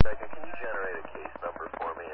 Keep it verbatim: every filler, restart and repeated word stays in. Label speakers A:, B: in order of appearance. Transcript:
A: second, can you generate a case number for me?